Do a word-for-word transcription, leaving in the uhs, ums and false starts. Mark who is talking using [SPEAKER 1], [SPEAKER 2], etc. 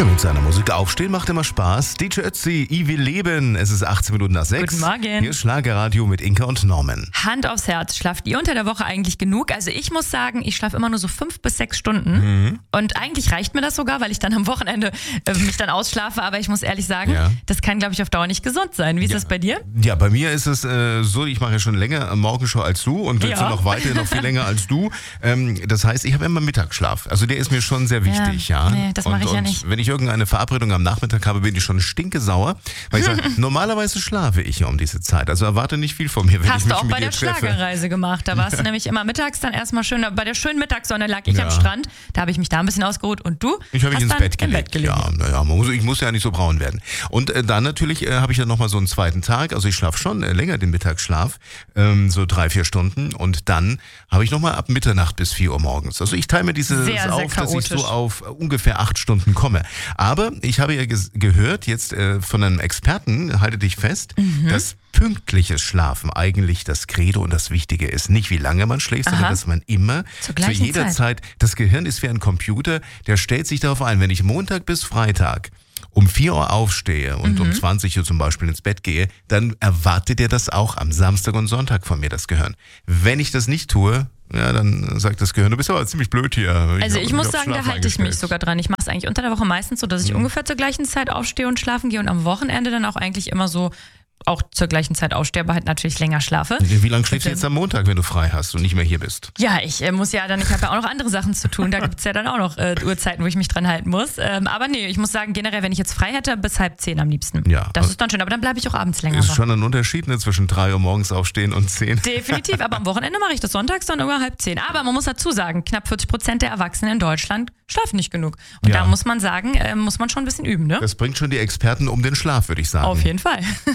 [SPEAKER 1] Ja, mit seiner Musik aufstehen macht immer Spaß. D J Ötzi, I will leben. Es ist achtzehn Minuten nach sechs.
[SPEAKER 2] Guten Morgen.
[SPEAKER 1] Hier ist Schlagerradio mit Inka und Norman.
[SPEAKER 2] Hand aufs Herz, schlaft ihr unter der Woche eigentlich genug? Also ich muss sagen, ich schlafe immer nur so fünf bis sechs Stunden.
[SPEAKER 1] Mhm.
[SPEAKER 2] Und eigentlich reicht mir das sogar, weil ich dann am Wochenende äh, mich dann ausschlafe. Aber ich muss ehrlich sagen,
[SPEAKER 1] Ja.
[SPEAKER 2] das kann, glaube ich, auf Dauer nicht gesund sein. Wie ist
[SPEAKER 1] Ja.
[SPEAKER 2] das bei dir?
[SPEAKER 1] Ja, bei mir ist es äh, so, ich mache ja schon länger Morgenshow als du und
[SPEAKER 2] Ja.
[SPEAKER 1] ja. noch weiter, noch viel länger als du. Ähm, das heißt, ich habe immer Mittagsschlaf. Also der ist mir schon sehr wichtig. Ja,
[SPEAKER 2] Ja. Nee, das mache
[SPEAKER 1] und,
[SPEAKER 2] ich ja
[SPEAKER 1] und
[SPEAKER 2] nicht.
[SPEAKER 1] Wenn ich irgendeine Verabredung am Nachmittag habe, bin ich schon stinkesauer. Weil ich sage, normalerweise schlafe ich ja um diese Zeit. Also erwarte nicht viel von mir, wenn ich
[SPEAKER 2] Hast
[SPEAKER 1] mich
[SPEAKER 2] du auch
[SPEAKER 1] mit
[SPEAKER 2] bei
[SPEAKER 1] dir
[SPEAKER 2] der
[SPEAKER 1] treffe.
[SPEAKER 2] Schlagerreise gemacht. Da warst du nämlich immer mittags dann erstmal schön, bei der schönen Mittagssonne lag ich
[SPEAKER 1] Ja.
[SPEAKER 2] am Strand. Da habe ich mich da ein bisschen ausgeruht. Und du?
[SPEAKER 1] Ich habe mich
[SPEAKER 2] hast
[SPEAKER 1] ins
[SPEAKER 2] dann
[SPEAKER 1] Bett
[SPEAKER 2] im
[SPEAKER 1] gelegt.
[SPEAKER 2] Bett gelegen.
[SPEAKER 1] Ja, naja, man muss, ich muss ja nicht so braun werden. Und äh, dann natürlich äh, habe ich dann nochmal so einen zweiten Tag. Also ich schlafe schon äh, länger den Mittagsschlaf, ähm, so drei, vier Stunden. Und dann habe ich nochmal ab Mitternacht bis vier Uhr morgens. Also ich teile mir dieses
[SPEAKER 2] Sehr, sehr
[SPEAKER 1] auf, dass ich so
[SPEAKER 2] chaotisch.
[SPEAKER 1] auf äh, ungefähr acht Stunden komme. Aber ich habe ja ges- gehört jetzt äh, von einem Experten, halte dich fest,
[SPEAKER 2] Mhm.
[SPEAKER 1] dass pünktliches Schlafen eigentlich das Credo und das Wichtige ist. Nicht wie lange man schläft, sondern
[SPEAKER 2] Aha.
[SPEAKER 1] dass man immer
[SPEAKER 2] Zur
[SPEAKER 1] zu
[SPEAKER 2] gleichen
[SPEAKER 1] jeder
[SPEAKER 2] Zeit.
[SPEAKER 1] Zeit, das Gehirn ist wie ein Computer, der stellt sich darauf ein, wenn ich Montag bis Freitag um vier Uhr aufstehe und
[SPEAKER 2] Mhm.
[SPEAKER 1] um zwanzig Uhr zum Beispiel ins Bett gehe, dann erwartet ihr das auch am Samstag und Sonntag von mir, das Gehirn. Wenn ich das nicht tue, ja, dann sagt das Gehirn, du bist aber ziemlich blöd hier.
[SPEAKER 2] Also
[SPEAKER 1] hab
[SPEAKER 2] ich
[SPEAKER 1] mich
[SPEAKER 2] muss
[SPEAKER 1] auf
[SPEAKER 2] sagen, da
[SPEAKER 1] Schlaf
[SPEAKER 2] halte ich mich
[SPEAKER 1] eingestellt.
[SPEAKER 2] sogar dran. Ich mache es eigentlich unter der Woche meistens so, dass ich ungefähr zur gleichen Zeit aufstehe und schlafen gehe und am Wochenende dann auch eigentlich immer so auch zur gleichen Zeit aufstehe, aber halt natürlich länger schlafe.
[SPEAKER 1] Wie lange schläfst du jetzt am Montag, wenn du frei hast und nicht mehr hier bist?
[SPEAKER 2] Ja, ich äh, muss ja dann, ich habe ja auch noch andere Sachen zu tun. Da gibt's ja dann auch noch äh, Uhrzeiten, wo ich mich dran halten muss. Ähm, aber nee, ich muss sagen, generell, wenn ich jetzt frei hätte, bis halb zehn am liebsten.
[SPEAKER 1] Ja.
[SPEAKER 2] Das ist dann schön, aber dann bleibe ich auch abends länger
[SPEAKER 1] Ist
[SPEAKER 2] wach.
[SPEAKER 1] schon ein Unterschied, ne, zwischen drei Uhr morgens aufstehen und zehn.
[SPEAKER 2] Definitiv, aber am Wochenende mache ich das sonntags dann über halb zehn. Aber man muss dazu sagen, knapp vierzig Prozent der Erwachsenen in Deutschland schlafen nicht genug. Und
[SPEAKER 1] Ja.
[SPEAKER 2] da muss man sagen, äh, muss man schon ein bisschen üben, ne?
[SPEAKER 1] Das bringt schon die Experten um den Schlaf, würde ich sagen.
[SPEAKER 2] Auf jeden Fall.